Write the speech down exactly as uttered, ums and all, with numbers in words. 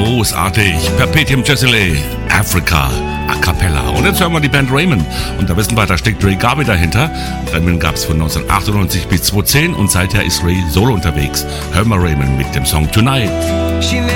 Großartig. Perpetuum Jessile, Africa, a cappella. Und jetzt hören wir die Band Raymond. Und da wissen wir, da steckt Ray Garvey dahinter. Raymond gab es von neunzehnhundertachtundneunzig bis zweitausendzehn und seither ist Ray solo unterwegs. Hören wir Raymond mit dem Song Tonight. She